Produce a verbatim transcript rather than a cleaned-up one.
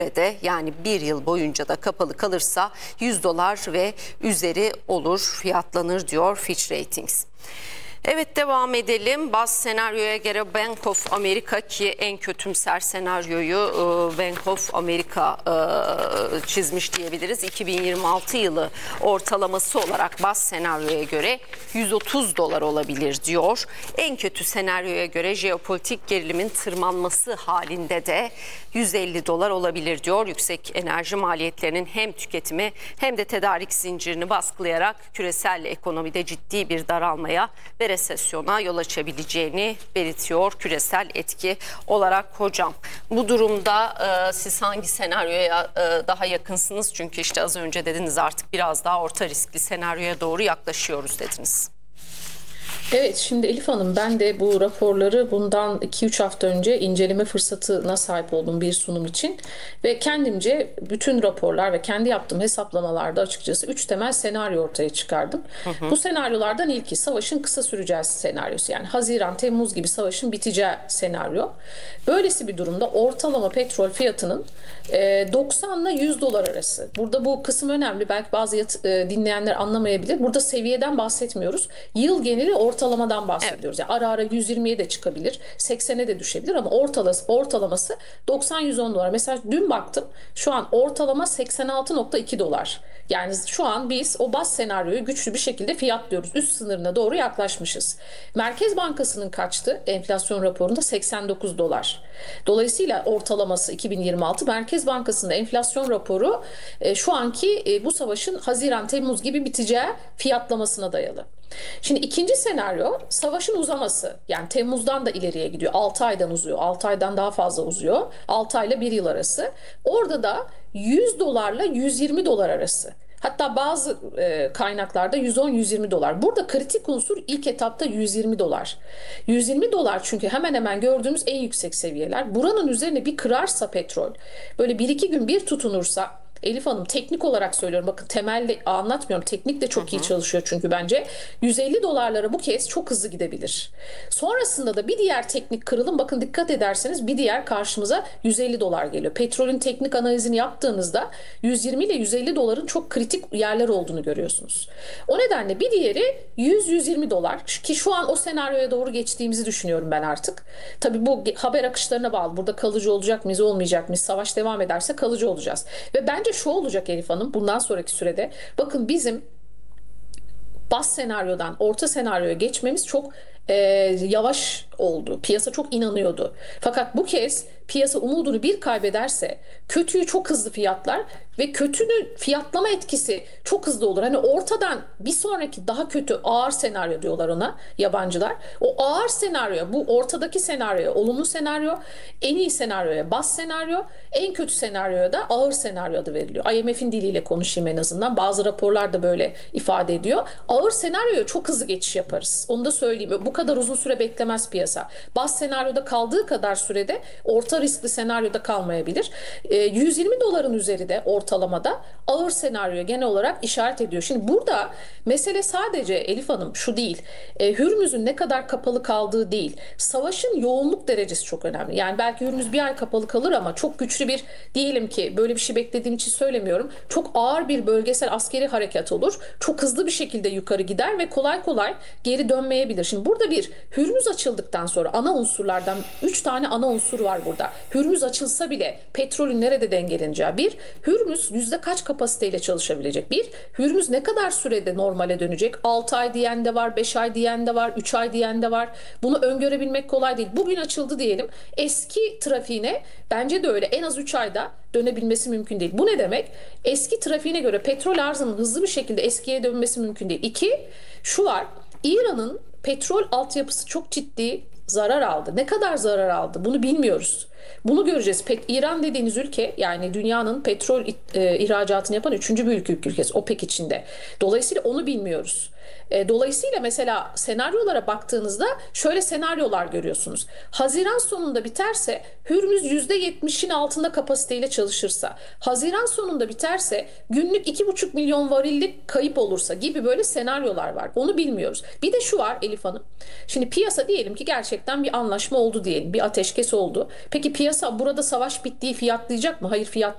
de, yani bir yıl boyunca da kapalı kalırsa yüz dolar ve üzeri olur, fiyatlanır diyor Fitch Ratings. Evet, devam edelim. Baz senaryoya göre Bank of America, ki en kötümser senaryoyu Bank of America çizmiş diyebiliriz. iki bin yirmi altı yılı ortalaması olarak baz senaryoya göre yüz otuz dolar olabilir diyor. En kötü senaryoya göre jeopolitik gerilimin tırmanması halinde de yüz elli dolar olabilir diyor. Yüksek enerji maliyetlerinin hem tüketimi hem de tedarik zincirini baskılayarak küresel ekonomide ciddi bir daralmaya ve resesyona yol açabileceğini belirtiyor küresel etki olarak hocam. Bu durumda e, siz hangi senaryoya e, daha yakınsınız? Çünkü işte az önce dediniz, artık biraz daha orta riskli senaryoya doğru yaklaşıyoruz dediniz. Evet, şimdi Elif Hanım, ben de bu raporları bundan iki üç hafta önce inceleme fırsatına sahip oldum bir sunum için. Ve kendimce bütün raporlar ve kendi yaptığım hesaplamalarda açıkçası üç temel senaryo ortaya çıkardım. Hı hı. Bu senaryolardan ilki savaşın kısa süreceği senaryosu. Yani Haziran, Temmuz gibi savaşın biteceği senaryo. Böylesi bir durumda ortalama petrol fiyatının doksan ile yüz dolar arası. Burada bu kısım önemli. Belki bazı dinleyenler anlamayabilir. Burada seviyeden bahsetmiyoruz. Yıl geneli ortalama ortalamadan bahsediyoruz. Evet. Yani ara ara yüz yirmiye de çıkabilir, seksene de düşebilir ama ortalaması, ortalaması doksan yüz on dolar. Mesela dün baktım, şu an ortalama seksen altı nokta iki dolar. Yani şu an biz o baz senaryoyu güçlü bir şekilde fiyatlıyoruz. Üst sınırına doğru yaklaşmışız. Merkez Bankası'nın kaçtı enflasyon raporunda? seksen dokuz dolar. Dolayısıyla ortalaması iki bin yirmi altı. Merkez Bankası'nın enflasyon raporu e, şu anki e, bu savaşın Haziran, Temmuz gibi biteceği fiyatlamasına dayalı. Şimdi ikinci senaryo savaşın uzaması. Yani Temmuz'dan da ileriye gidiyor. altı aydan uzuyor. altı aydan daha fazla uzuyor. altı ayla bir yıl arası. Orada da yüz dolarla yüz yirmi dolar arası. Hatta bazı e, kaynaklarda yüz on yüz yirmi dolar. Burada kritik unsur ilk etapta yüz yirmi dolar. yüz yirmi dolar çünkü hemen hemen gördüğümüz en yüksek seviyeler. Buranın üzerine bir kırarsa petrol, böyle bir iki gün bir tutunursa, Elif Hanım, teknik olarak söylüyorum, bakın temelle anlatmıyorum, teknik de çok hı hı. iyi çalışıyor çünkü bence yüz elli dolarlara bu kez çok hızlı gidebilir. Sonrasında da bir diğer teknik kırılım, bakın dikkat ederseniz bir diğer karşımıza yüz elli dolar geliyor. Petrolün teknik analizini yaptığınızda yüz yirmi ile yüz elli doların çok kritik yerler olduğunu görüyorsunuz. O nedenle bir diğeri yüz yüz yirmi dolar, ki şu an o senaryoya doğru geçtiğimizi düşünüyorum ben artık. Tabii bu haber akışlarına bağlı. Burada kalıcı olacak mıyız, olmayacak mıyız? Savaş devam ederse kalıcı olacağız. Ve bence şu olacak Elif Hanım, bundan sonraki sürede bakın bizim baz senaryodan orta senaryoya geçmemiz çok e, yavaş oldu. Piyasa çok inanıyordu. Fakat bu kez piyasa umudunu bir kaybederse kötüyü çok hızlı fiyatlar ve kötünün fiyatlama etkisi çok hızlı olur. Hani ortadan bir sonraki daha kötü ağır senaryo diyorlar ona yabancılar. O ağır senaryo, bu ortadaki senaryo, olumlu senaryo, en iyi senaryoya baz senaryo, en kötü senaryoya da ağır senaryo adı veriliyor. I M F'in diliyle konuşayım en azından. Bazı raporlar da böyle ifade ediyor. Ağır senaryoya çok hızlı geçiş yaparız. Onu da söyleyeyim. Bu kadar uzun süre beklemez piyasa. Baz senaryoda kaldığı kadar sürede orta riskli senaryoda kalmayabilir. E, yüz yirmi doların üzeri de ortalamada ağır senaryo genel olarak işaret ediyor. Şimdi burada mesele sadece Elif Hanım şu değil. E, Hürmüz'ün ne kadar kapalı kaldığı değil. Savaşın yoğunluk derecesi çok önemli. Yani belki Hürmüz bir ay kapalı kalır ama çok güçlü bir, diyelim ki böyle bir şey beklediğim için söylemiyorum, çok ağır bir bölgesel askeri harekat olur. Çok hızlı bir şekilde yukarı gider ve kolay kolay geri dönmeyebilir. Şimdi burada bir Hürmüz açıldıktan sonra ana unsurlardan üç tane ana unsur var burada. Hürmüz açılsa bile petrolün nerede dengeleneceği. Bir, Hürmüz yüzde kaç kapasiteyle çalışabilecek? Bir, Hürmüz ne kadar sürede normale dönecek? altı ay diyen de var, beş ay diyen de var, üç ay diyen de var. Bunu öngörebilmek kolay değil. Bugün açıldı diyelim. Eski trafiğine bence de öyle en az üç ayda dönebilmesi mümkün değil. Bu ne demek? Eski trafiğine göre petrol arzının hızlı bir şekilde eskiye dönmesi mümkün değil. İki, şu var. İran'ın petrol altyapısı çok ciddi zarar aldı. Ne kadar zarar aldı bunu bilmiyoruz. Bunu göreceğiz. Pek İran dediğiniz ülke, yani dünyanın petrol e, ihracatını yapan üçüncü büyük ülkesi OPEC içinde. Dolayısıyla onu bilmiyoruz. E, dolayısıyla mesela senaryolara baktığınızda şöyle senaryolar görüyorsunuz. Haziran sonunda biterse Hürmüz yüzde yetmişin altında kapasiteyle çalışırsa, Haziran sonunda biterse günlük iki buçuk milyon varillik kayıp olursa gibi böyle senaryolar var. Onu bilmiyoruz. Bir de şu var Elif Hanım. Şimdi piyasa diyelim ki gerçekten bir anlaşma oldu diyelim. Bir ateşkes oldu. Peki piyasa burada savaş bittiği fiyatlayacak mı? Hayır, fiyat